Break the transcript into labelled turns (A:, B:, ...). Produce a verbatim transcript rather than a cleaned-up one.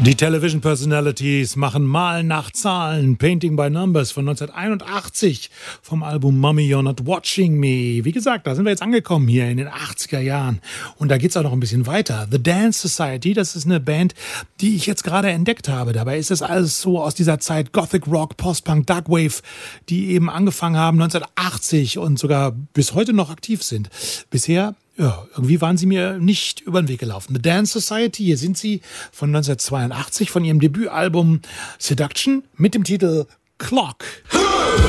A: Die Television Personalities machen Malen nach Zahlen, Painting by Numbers von neunzehnhunderteinundachtzig vom Album Mommy You're Not Watching Me. Wie gesagt, da sind wir jetzt angekommen hier in den achtziger Jahren und da geht's auch noch ein bisschen weiter. The Dance Society, das ist eine Band, die ich jetzt gerade entdeckt habe. Dabei ist das alles so aus dieser Zeit Gothic Rock, Post-Punk, Darkwave, die eben angefangen haben neunzehnhundertachtzig und sogar bis heute noch aktiv sind. Bisher Ja, irgendwie waren sie mir nicht über den Weg gelaufen. The Dance Society, hier sind sie von neunzehnhundertzweiundachtzig, von ihrem Debütalbum Seduction mit dem Titel Clock.